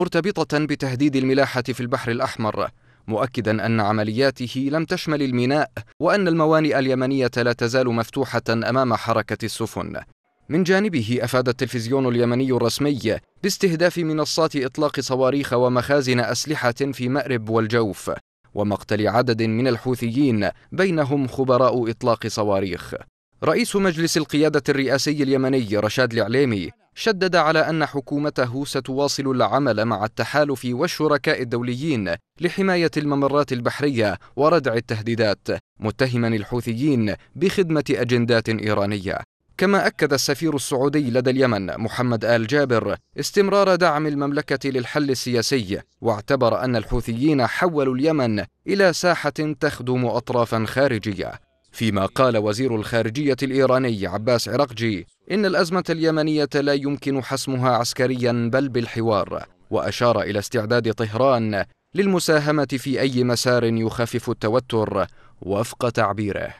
مرتبطة بتهديد الملاحة في البحر الأحمر، مؤكدا أن عملياته لم تشمل الميناء وأن الموانئ اليمنية لا تزال مفتوحة أمام حركة السفن. من جانبه أفاد التلفزيون اليمني الرسمي باستهداف منصات إطلاق صواريخ ومخازن أسلحة في مأرب والجوف، ومقتل عدد من الحوثيين بينهم خبراء إطلاق صواريخ. رئيس مجلس القيادة الرئاسي اليمني رشاد العليمي شدد على أن حكومته ستواصل العمل مع التحالف والشركاء الدوليين لحماية الممرات البحرية وردع التهديدات، متهما الحوثيين بخدمة أجندات إيرانية. كما أكد السفير السعودي لدى اليمن محمد آل جابر استمرار دعم المملكة للحل السياسي، واعتبر أن الحوثيين حولوا اليمن إلى ساحة تخدم أطرافا خارجية. فيما قال وزير الخارجية الإيراني عباس عراقجي إن الأزمة اليمنية لا يمكن حسمها عسكريا بل بالحوار، وأشار إلى استعداد طهران للمساهمة في أي مسار يخفف التوتر وفق تعبيره.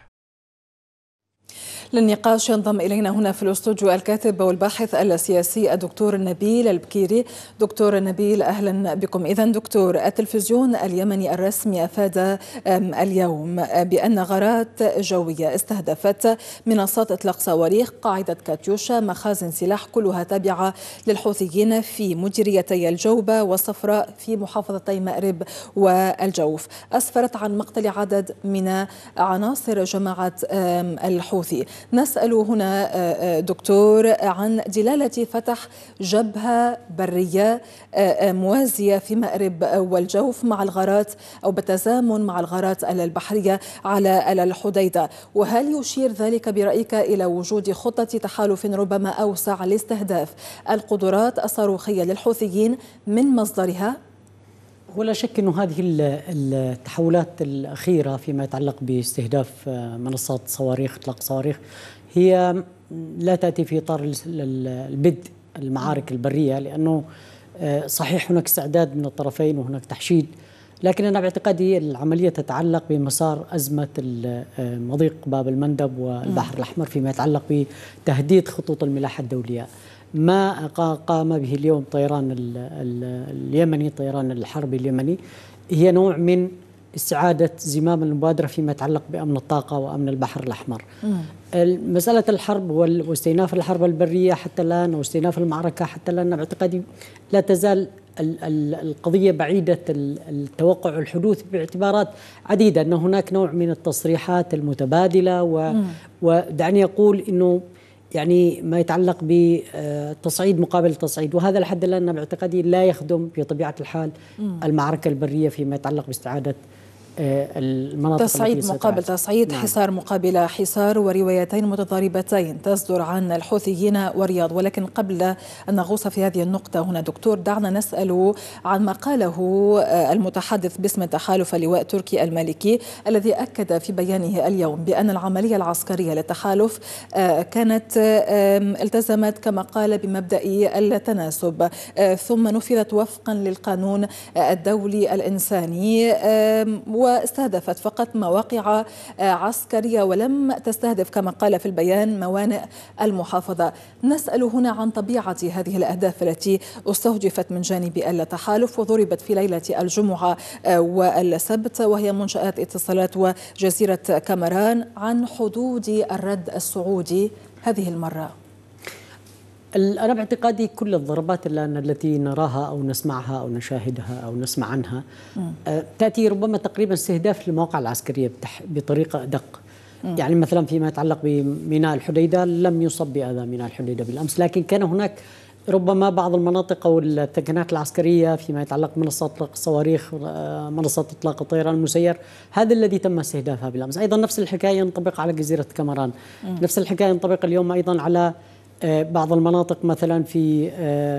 للنقاش ينضم إلينا هنا في الاستوديو الكاتب والباحث السياسي الدكتور نبيل البكيري. دكتور نبيل، أهلا بكم. إذن دكتور، التلفزيون اليمني الرسمي أفاد اليوم بأن غارات جوية استهدفت منصات إطلاق صواريخ، قاعدة كاتيوشا، مخازن سلاح كلها تابعة للحوثيين في مديريتي الجوبة والصفراء في محافظتي مأرب والجوف، أسفرت عن مقتل عدد من عناصر جماعة الحوثي. نسأل هنا دكتور عن دلالة فتح جبهة برية موازية في مأرب والجوف مع الغارات أو بالتزامن مع الغارات البحرية على الحديدة، وهل يشير ذلك برأيك إلى وجود خطة تحالف ربما أوسع لاستهداف القدرات الصاروخية للحوثيين من مصدرها؟ ولا شك أن هذه التحولات الأخيرة فيما يتعلق باستهداف منصات صواريخ إطلاق صواريخ هي لا تأتي في إطار البدء المعارك البرية، لأنه صحيح هناك استعداد من الطرفين وهناك تحشيد، لكن أنا باعتقادي العملية تتعلق بمسار أزمة مضيق باب المندب والبحر الأحمر فيما يتعلق بتهديد خطوط الملاحة الدولية. ما قام به اليوم طيران اليمني، طيران الحربي اليمني، هي نوع من استعادة زمام المبادرة فيما يتعلق بأمن الطاقة وأمن البحر الأحمر. مسألة الحرب واستئناف الحرب البرية حتى الآن واستئناف المعركة حتى الآن باعتقادي لا تزال القضية بعيدة التوقع الحدوث باعتبارات عديدة، أن هناك نوع من التصريحات المتبادلة ودعني أقول أنه يعني ما يتعلق بتصعيد مقابل تصعيد، وهذا لحد الآن باعتقادي لا يخدم بطبيعة الحال المعركة البرية فيما يتعلق باستعادة المناطق تصعيد مقابل تصعيد. نعم. حصار مقابل حصار، وروايتين متضاربتين تصدر عن الحوثيين والرياض. ولكن قبل أن نغوص في هذه النقطة هنا دكتور، دعنا نسأل عن ما قاله المتحدث باسم تحالف اللواء تركي المالكي، الذي أكد في بيانه اليوم بأن العملية العسكرية للتحالف كانت التزمت كما قال بمبدأ التناسب، ثم نفذت وفقا للقانون الدولي الإنساني، واستهدفت فقط مواقع عسكرية ولم تستهدف كما قال في البيان موانئ المحافظة. نسأل هنا عن طبيعة هذه الأهداف التي استهدفت من جانب التحالف وضربت في ليلة الجمعة والسبت، وهي منشآت اتصالات وجزيرة كامران، عن حدود الرد السعودي هذه المرة. أنا باعتقادي كل الضربات التي نراها أو نسمعها أو نشاهدها أو نسمع عنها تأتي ربما تقريبا استهداف للمواقع العسكرية بطريقة أدق. يعني مثلا فيما يتعلق بميناء الحديدة لم يصب بأذى ميناء الحديدة بالأمس، لكن كان هناك ربما بعض المناطق أو التكنات العسكرية فيما يتعلق بمنصات إطلاق الصواريخ، منصات إطلاق الطيران المسير، هذا الذي تم استهدافها بالأمس. أيضا نفس الحكاية ينطبق على جزيرة كامران، نفس الحكاية ينطبق اليوم أيضا على بعض المناطق مثلا في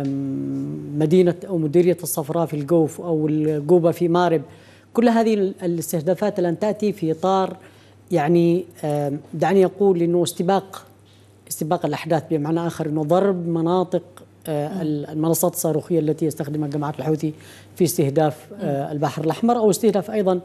مدينة أو مديرية الصفراء في الجوف أو الجوبة في مارب. كل هذه الاستهدافات لن تأتي في إطار يعني دعني أقول إنه استباق الأحداث، بمعنى آخر إنه ضرب مناطق المنصات الصاروخية التي يستخدمها جماعة الحوثي في استهداف البحر الأحمر أو استهداف أيضا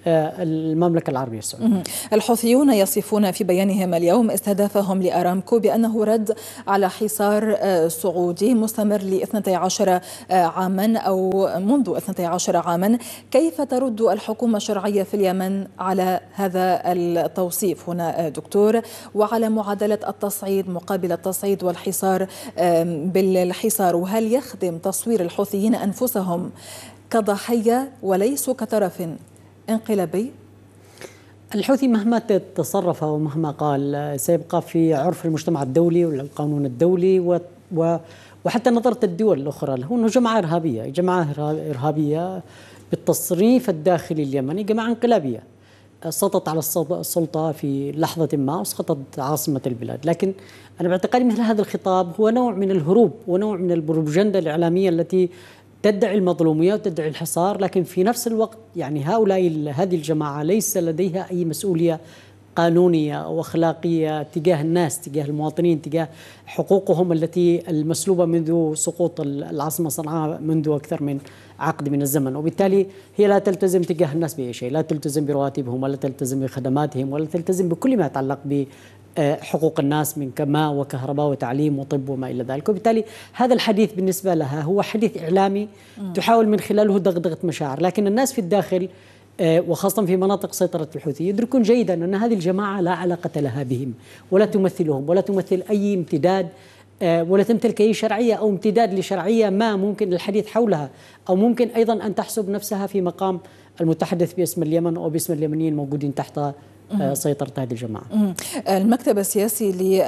المملكة العربية السعودية. الحوثيون يصفون في بيانهم اليوم استهدافهم لأرامكو بأنه رد على حصار سعودي مستمر ل 12 عاما أو منذ 12 عاما. كيف ترد الحكومة الشرعية في اليمن على هذا التوصيف هنا دكتور، وعلى معادلة التصعيد مقابل التصعيد والحصار بالحصار؟ وهل يخدم تصوير الحوثيين أنفسهم كضحية وليسوا كطرف انقلابي؟ الحوثي مهما تصرف ومهما قال سيبقى في عرف المجتمع الدولي والقانون الدولي وحتى نظرة الدول الأخرى له أنه جماعة إرهابية، جماعة إرهابية بالتصنيف الداخلي اليمني، جماعة انقلابية سقطت على السلطة في لحظة ما وسقطت عاصمة البلاد. لكن أنا باعتقادي مثل هذا الخطاب هو نوع من الهروب ونوع من البروباغندا الإعلامية التي تدعي المظلومية وتدعي الحصار، لكن في نفس الوقت يعني هذه الجماعة ليس لديها أي مسؤولية قانونية أو أخلاقية تجاه الناس، تجاه المواطنين، تجاه حقوقهم التي المسلوبة منذ سقوط العاصمة صنعاء منذ أكثر من عقد من الزمن. وبالتالي هي لا تلتزم تجاه الناس بأي شيء، لا تلتزم برواتبهم ولا تلتزم بخدماتهم ولا تلتزم بكل ما يتعلق بحقوق الناس من ماء وكهرباء وتعليم وطب وما إلى ذلك. وبالتالي هذا الحديث بالنسبة لها هو حديث إعلامي تحاول من خلاله دغدغة مشاعر، لكن الناس في الداخل وخاصة في مناطق سيطرة الحوثي يدركون جيدا أن هذه الجماعة لا علاقة لها بهم ولا تمثلهم ولا تمثل أي امتداد ولا تمتلك أي شرعية أو امتداد لشرعية ما ممكن الحديث حولها، أو ممكن أيضا أن تحسب نفسها في مقام المتحدث باسم اليمن أو باسم اليمنيين الموجودين تحت سيطرة هذه الجماعة. المكتب السياسي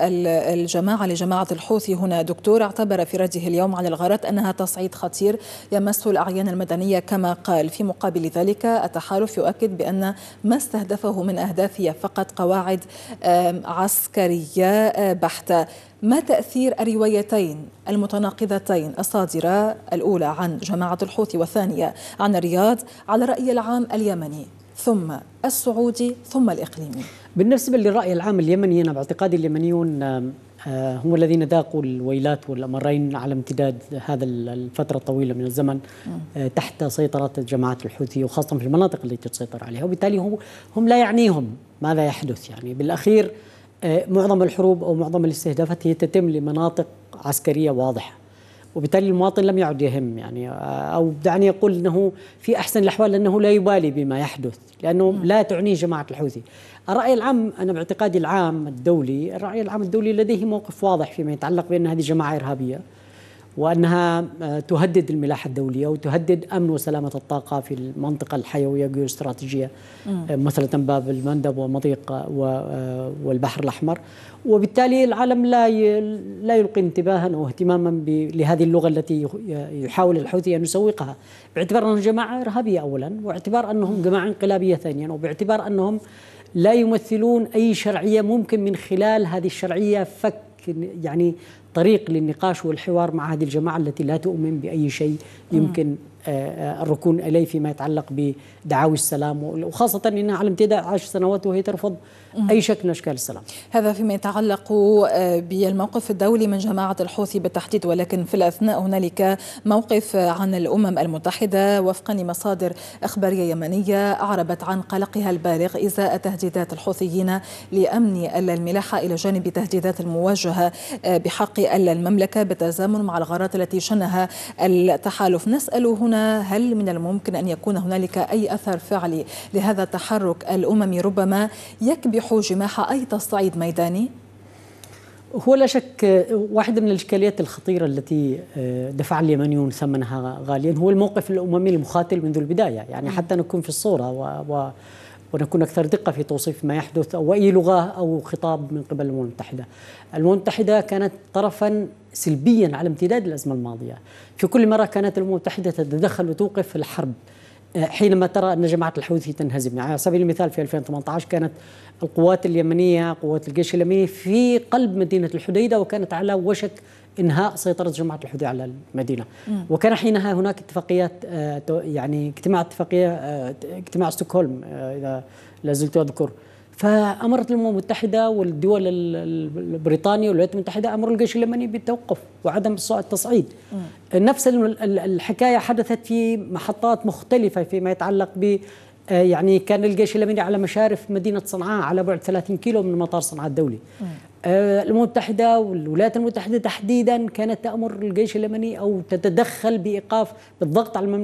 لجماعة الحوثي هنا دكتور اعتبر في رده اليوم على الغارات أنها تصعيد خطير يمس الأعيان المدنية كما قال. في مقابل ذلك التحالف يؤكد بأن ما استهدفه من أهداف هي فقط قواعد عسكرية بحتة. ما تأثير الروايتين المتناقضتين الصادرة الأولى عن جماعة الحوثي والثانية عن الرياض على الرأي العام اليمني ثم السعودي ثم الإقليمي؟ بالنسبة للرأي العام اليمني أنا باعتقاد اليمنيون هم الذين ذاقوا الويلات والأمرين على امتداد هذا الفترة الطويلة من الزمن تحت سيطرة جماعة الحوثي وخاصة في المناطق التي تسيطر عليها، وبالتالي هم لا يعنيهم ماذا يحدث. يعني بالأخير معظم الحروب أو معظم الاستهدافات هي تتم لمناطق عسكرية واضحة، وبالتالي المواطن لم يعد يهم يعني، أو دعني أقول أنه في أحسن الأحوال أنه لا يبالي بما يحدث لأنه لا تعنيه جماعة الحوثي. الرأي العام أنا باعتقادي الرأي العام الدولي لديه موقف واضح فيما يتعلق بأن هذه جماعة إرهابية وأنها تهدد الملاحة الدولية وتهدد أمن وسلامة الطاقة في المنطقة الحيوية الجيوستراتيجية مثلا باب المندب ومضيق والبحر الأحمر. وبالتالي العالم لا يلقي انتباها أو اهتماما لهذه اللغة التي يحاول الحوثي أن يسوقها، باعتبار أنهم جماعة إرهابية أولا، واعتبار أنهم جماعة انقلابية ثانيا، وباعتبار أنهم لا يمثلون أي شرعية ممكن من خلال هذه الشرعية فك يعني طريق للنقاش والحوار مع هذه الجماعة التي لا تؤمن بأي شيء يمكن الركون إليه فيما يتعلق بدعاوي السلام، وخاصة أنها على امتداد 10 سنوات وهي ترفض أي شكل من أشكال السلام. هذا فيما يتعلق بالموقف الدولي من جماعة الحوثي بالتحديد، ولكن في الأثناء هنالك موقف عن الأمم المتحدة وفقا لمصادر إخبارية يمنية أعربت عن قلقها البالغ إزاء تهديدات الحوثيين لأمن الملاحة إلى جانب تهديدات الموجهة بحق المملكة بالتزامن مع الغارات التي شنها التحالف. نسأل هنا هل من الممكن أن يكون هنالك أي أثر فعلي لهذا التحرك الأممي ربما يكبح جماح أي تصعيد ميداني؟ هو لا شك واحدة من الإشكاليات الخطيرة التي دفع اليمنيون ثمنها غاليا هو الموقف الأممي المخاتل منذ البداية، يعني حتى نكون في الصورة ونكون أكثر دقة في توصيف ما يحدث أو أي لغة أو خطاب من قبل الأمم المتحدة. الأمم المتحدة كانت طرفا سلبيا على امتداد الأزمة الماضية، في كل مرة كانت الأمم المتحدة تتدخل وتوقف الحرب حينما ترى أن جماعة الحوثي تنهزم. يعني على سبيل المثال في 2018 كانت القوات اليمنية قوات الجيش اليمني في قلب مدينة الحديدة وكانت على وشك إنهاء سيطرة جماعة الحوثي على المدينة، وكان حينها هناك اتفاقيات يعني اجتماع ستوكهولم إذا لا زلت أذكر، فأمرت الأمم المتحدة والدول البريطانية والولايات المتحدة أمروا الجيش اليمني بالتوقف وعدم التصعيد. نفس الحكاية حدثت في محطات مختلفة فيما يتعلق يعني كان الجيش اليمني على مشارف مدينة صنعاء على بعد 30 كيلو من مطار صنعاء الدولي. الأمم المتحدة والولايات المتحدة تحديدا كانت تأمر الجيش اليمني أو تتدخل بإيقاف بالضغط على المملكة